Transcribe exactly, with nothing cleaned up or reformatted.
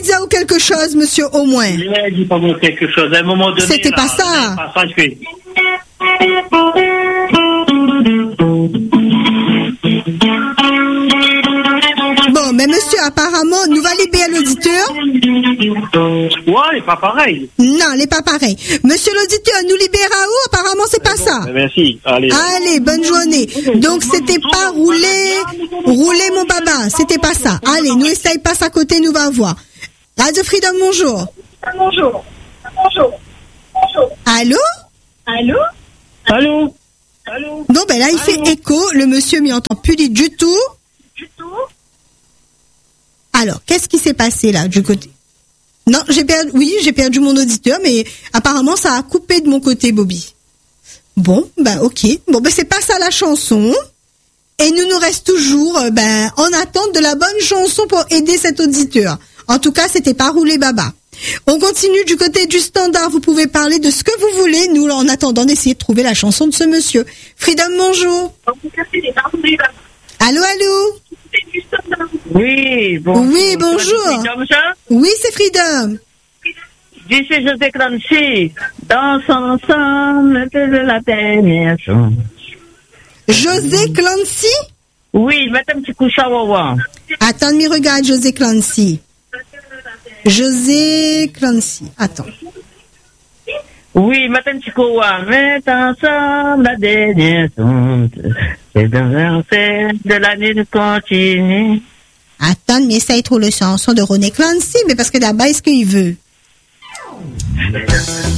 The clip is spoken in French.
pizza ou quelque chose, monsieur, au moins. Il a dit pas quelque chose. À un moment donné. C'était là, pas ça. Passage que... Bon, mais monsieur, apparemment, nous va libérer l'auditeur. Ouais, c'est pas pareil. Non, n'est pas pareil. Monsieur l'auditeur, nous libérera où? Apparemment, c'est pas bon, ça. Merci. Allez. Allez, bonne journée. Donc, c'était pas rouler, rouler mon baba. C'était pas ça. Allez, nous essaye, passe à côté, nous va voir. Radio Freedom, bonjour. Bonjour. Bonjour. Bonjour. Allô? Allô? Allô? Allô? Non, ben là, il fait écho. Le monsieur m'y entend plus dit du tout. Du tout? Alors, qu'est-ce qui s'est passé là, du côté? Non, j'ai perdu, oui, j'ai perdu mon auditeur, mais apparemment, ça a coupé de mon côté, Bobby. Bon, ben, ok. Bon, ben, c'est pas ça la chanson. Et nous nous reste toujours, euh, ben, en attente de la bonne chanson pour aider cet auditeur. En tout cas, c'était pas rouler baba. On continue du côté du standard. Vous pouvez parler de ce que vous voulez. Nous, en attendant d'essayer de trouver la chanson de ce monsieur. Freedom, bonjour. Allô, allô? Oui, bonjour. Oui, bonjour. Oui, c'est Freedom. Je suis José Clancy. Dansons ensemble de la dernière chanson. José Clancy? Oui, mets un petit coup chawawa. Attends, me regarde, José Clancy. José Clancy. Attends. Oui, mets un petit coup, mets ensemble la dernière chanson. C'est dans un fait de l'année de continuer. Attends, mais essaye trop le chanson de René Clancy, mais parce que d'abord, est-ce qu'il veut?